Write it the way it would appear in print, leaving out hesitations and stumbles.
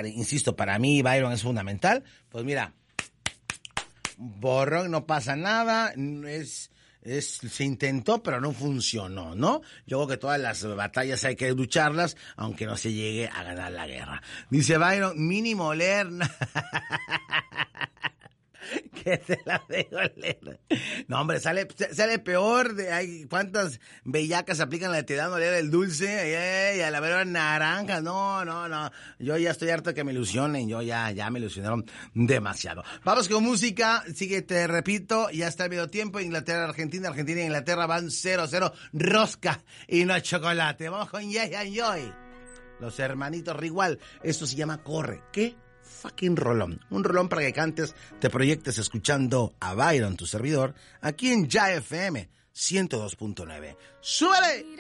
insisto, para mí Byron es fundamental. Pues mira, borrón, no pasa nada, se intentó, pero no funcionó, ¿no? Yo creo que todas las batallas hay que lucharlas, aunque no se llegue a ganar la guerra. Dice Byron, mínimo oler... que te la dejo leer. No, hombre, sale peor. ¿Cuántas bellacas aplican la te dan oler el dulce? Y a la vera naranja. No. Yo ya estoy harto de que me ilusionen. Ya me ilusionaron demasiado. Vamos con música. Sigue, te repito, ya está el medio tiempo. Inglaterra, Argentina e Inglaterra van 0-0. Rosca y no chocolate. Vamos con Yes and Joy. Los hermanitos Rigual. Esto se llama Corre. ¿Qué? Fucking rolón. Un rolón para que cantes, te proyectes escuchando a Byron, tu servidor, aquí en Ya FM 102.9. ¡Súbele!